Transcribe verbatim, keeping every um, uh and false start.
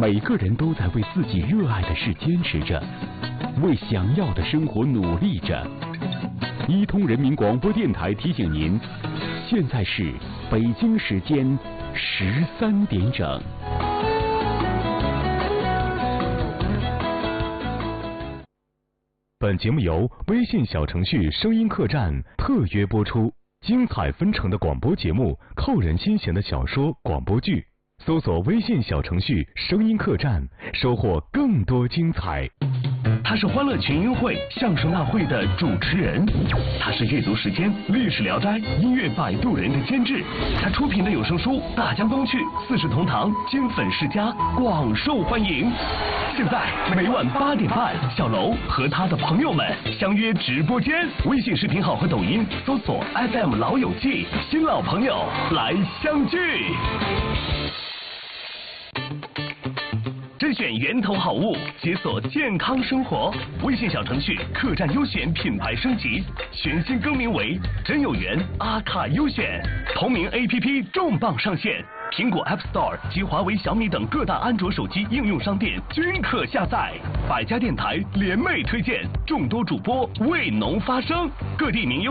每个人都在为自己热爱的事坚持着，为想要的生活努力着。伊通人民广播电台提醒您，现在是北京时间十三点整。 本节目由微信小程序声音客栈特约播出，精彩纷呈的广播节目，扣人心弦的小说、广播剧，搜索微信小程序声音客栈，收获更多精彩。 他是欢乐群英会相声大会的主持人，他是阅读时间、历史聊斋、音乐摆渡人的监制，他出品的有声书《大江东去》《四世同堂》《金粉世家》广受欢迎。现在每晚八点半，小楼和他的朋友们相约直播间，微信视频号和抖音搜索 F M 老友记，新老朋友来相聚。甄选源头好物，解锁健康生活。微信小程序客栈优选品牌升级，全新更名为真有缘阿卡优选。同名 A P P 重磅上线，苹果 App Store 及华为、小米等各大安卓手机应用商店均可下载。百家电台联袂推荐，众多主播为农发声，各地名优。